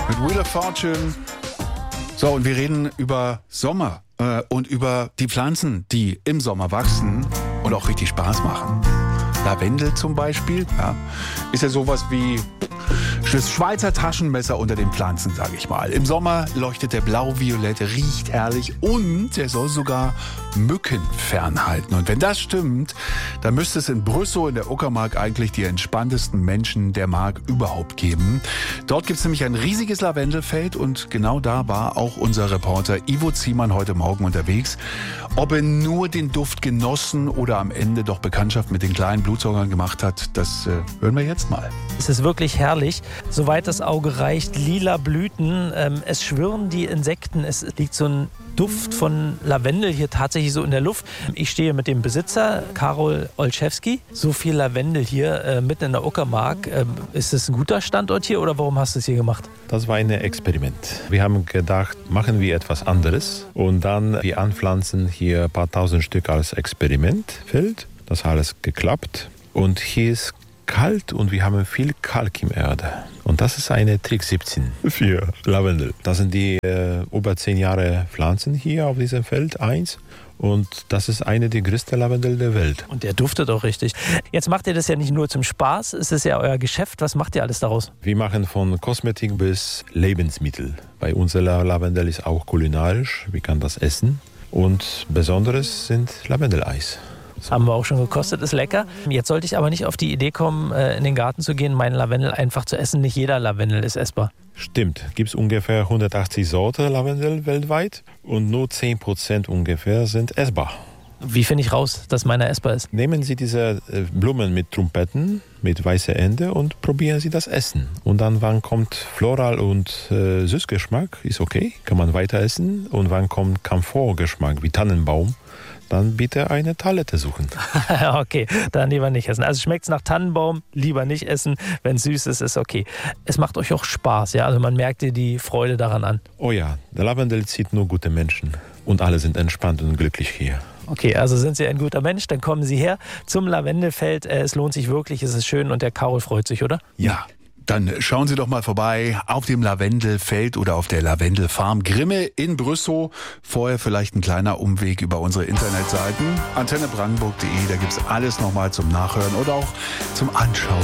mit Wheel of Fortune. So, und wir reden über Sommer und über die Pflanzen, die im Sommer wachsen und auch richtig Spaß machen. Lavendel zum Beispiel, ja, ist ja sowas wie das Schweizer Taschenmesser unter den Pflanzen, sage ich mal. Im Sommer leuchtet der blau-violett, riecht herrlich und er soll sogar Mücken fernhalten. Und wenn das stimmt, dann müsste es in Brüssow in der Uckermark eigentlich die entspanntesten Menschen der Mark überhaupt geben. Dort gibt es nämlich ein riesiges Lavendelfeld und genau da war auch unser Reporter Ivo Ziemann heute Morgen unterwegs. Ob er nur den Duft genossen oder am Ende doch Bekanntschaft mit den kleinen Blutsaugern gemacht hat, das hören wir jetzt mal. Es ist wirklich herrlich, soweit das Auge reicht, lila Blüten, es schwirren die Insekten, es liegt so ein Duft von Lavendel hier tatsächlich so in der Luft. Ich stehe mit dem Besitzer, Karol Olszewski. So viel Lavendel hier mitten in der Uckermark. Ist es ein guter Standort hier oder warum hast du es hier gemacht? Das war ein Experiment. Wir haben gedacht, machen wir etwas anderes und dann wir anpflanzen hier ein paar tausend Stück als Experimentfeld. Das hat alles geklappt und hier ist kalt und wir haben viel Kalk im Erde. Und das ist eine Trick 17 für Lavendel. Das sind die über 10 Jahre Pflanzen hier auf diesem Feld, 1. Und das ist eine der größten Lavendel der Welt. Und der duftet auch richtig. Jetzt macht ihr das ja nicht nur zum Spaß, es ist ja euer Geschäft. Was macht ihr alles daraus? Wir machen von Kosmetik bis Lebensmittel. Bei unser Lavendel ist auch kulinarisch, wir können das essen. Und Besonderes sind Lavendeleis. Haben wir auch schon gekostet, ist lecker. Jetzt sollte ich aber nicht auf die Idee kommen, in den Garten zu gehen, meinen Lavendel einfach zu essen. Nicht jeder Lavendel ist essbar. Stimmt, gibt es ungefähr 180 Sorten Lavendel weltweit und nur 10% ungefähr sind essbar. Wie finde ich raus, dass meiner essbar ist? Nehmen Sie diese Blumen mit Trompeten, mit weißem Ende und probieren Sie das Essen. Und dann, wann kommt Floral und Süßgeschmack, ist okay, kann man weiter essen. Und wann kommt Komfortgeschmack wie Tannenbaum, dann bitte eine Talette suchen. Okay, dann lieber nicht essen. Also schmeckt es nach Tannenbaum, lieber nicht essen. Wenn es süß ist, ist okay. Es macht euch auch Spaß, ja? Also man merkt dir die Freude daran an. Oh ja, der Lavendel zieht nur gute Menschen. Und alle sind entspannt und glücklich hier. Okay, also sind Sie ein guter Mensch, dann kommen Sie her zum Lavendelfeld. Es lohnt sich wirklich, es ist schön und der Karol freut sich, oder? Ja. Dann schauen Sie doch mal vorbei auf dem Lavendelfeld oder auf der Lavendelfarm Grimme in Brüssow. Vorher vielleicht ein kleiner Umweg über unsere Internetseiten antennebrandenburg.de. Da gibt's alles nochmal zum Nachhören oder auch zum Anschauen.